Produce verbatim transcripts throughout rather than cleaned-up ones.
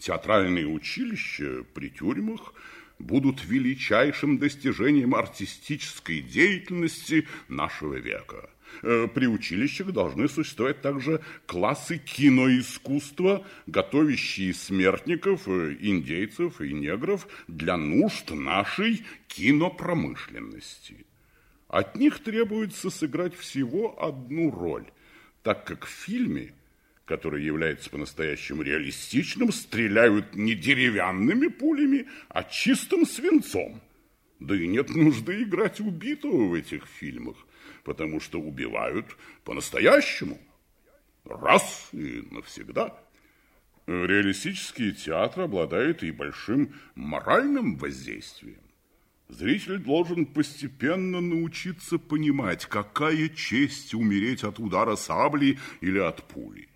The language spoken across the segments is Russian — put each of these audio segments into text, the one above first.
Театральные училища при тюрьмах будут величайшим достижением артистической деятельности нашего века. При училищах должны существовать также классы киноискусства, готовящие смертников, индейцев и негров для нужд нашей кинопромышленности. От них требуется сыграть всего одну роль, так как в фильме, который является по-настоящему реалистичным, стреляют не деревянными пулями, а чистым свинцом. Да и нет нужды играть убитого в этих фильмах, потому что убивают по-настоящему, раз и навсегда. Реалистический театр обладает и большим моральным воздействием. Зритель должен постепенно научиться понимать, какая честь умереть от удара сабли или от пули.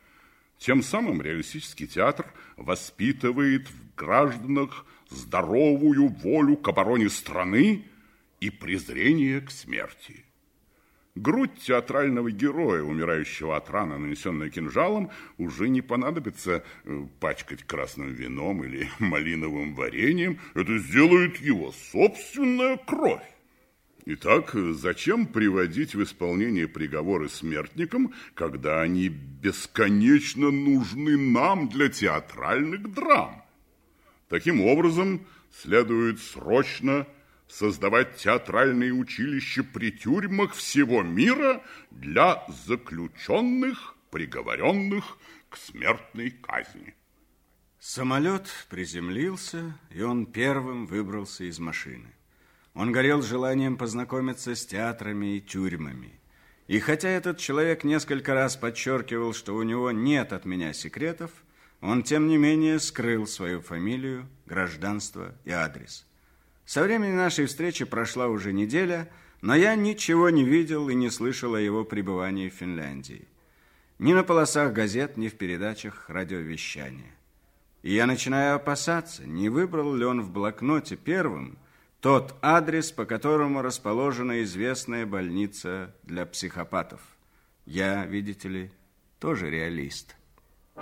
Тем самым реалистический театр воспитывает в гражданах здоровую волю к обороне страны и презрение к смерти. Грудь театрального героя, умирающего от раны, нанесенной кинжалом, уже не понадобится пачкать красным вином или малиновым вареньем. Это сделает его собственная кровь. Итак, зачем приводить в исполнение приговоры смертникам, когда они бесконечно нужны нам для театральных драм? Таким образом, следует срочно создавать театральные училища при тюрьмах всего мира для заключенных, приговоренных к смертной казни. Самолет приземлился, и он первым выбрался из машины. Он горел желанием познакомиться с театрами и тюрьмами. И хотя этот человек несколько раз подчеркивал, что у него нет от меня секретов, он, тем не менее, скрыл свою фамилию, гражданство и адрес. Со времени нашей встречи прошла уже неделя, но я ничего не видел и не слышал о его пребывании в Финляндии. Ни на полосах газет, ни в передачах радиовещания. И я начинаю опасаться, не выбрал ли он в блокноте первым тот адрес, по которому расположена известная больница для психопатов. Я, видите ли, тоже реалист.